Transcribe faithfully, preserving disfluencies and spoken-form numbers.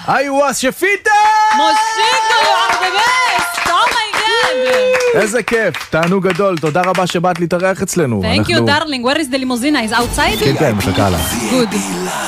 איווה שפיטה! מושיקו, you are the best! Oh my god! איזה כיף, תענוג גדול, תודה רבה שבאת להתארח אצלנו. Thank you darling, where is the limousine? Is outside? כן, כן, מחכה לה. Good.